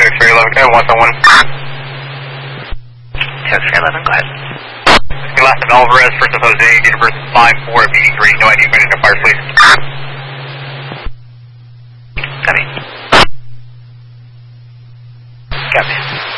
X-ray 11, go ahead, 171. X-ray 11, go ahead. Last of Alvarez, first of Jose, universe 5-4, meeting green, no ID, going into fire, please. Copy. Copy.